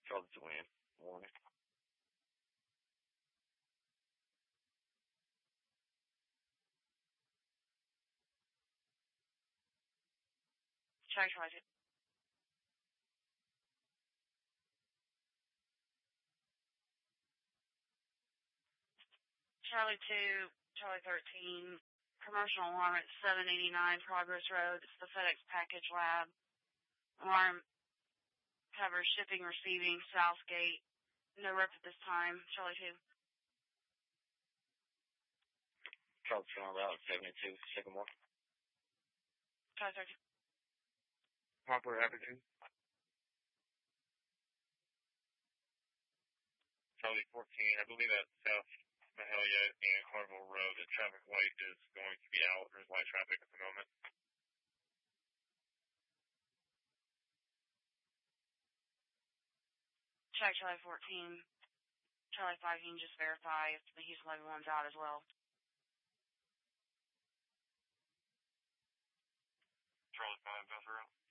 Charlie to win. Warning. Charlie 22. Charlie 2, Charlie 13, commercial alarm at 789 Progress Road. It's the FedEx Package Lab. Alarm covers shipping, receiving, Southgate. No rep at this time. Charlie 2. Charlie on route 72, Sycamore. Charlie 13. Poplar Avenue. Charlie 14, I believe that's South Mahalia and Carnival Road. The traffic light is going to be out. There's light traffic at the moment. Check Charlie 14. Charlie 5, you can just verify if the Houston 11's out as well. Charlie 5, both around.